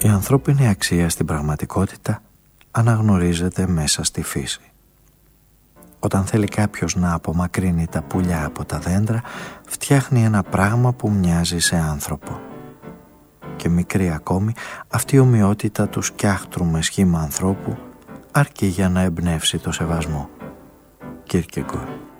Η ανθρώπινη αξία στην πραγματικότητα αναγνωρίζεται μέσα στη φύση. Όταν θέλει κάποιος να απομακρύνει τα πουλιά από τα δέντρα, φτιάχνει ένα πράγμα που μοιάζει σε άνθρωπο. Και μικρή ακόμη, αυτή η ομοιότητα του σκιάχτρου με σχήμα ανθρώπου αρκεί για να εμπνεύσει το σεβασμό. Κierkegaard.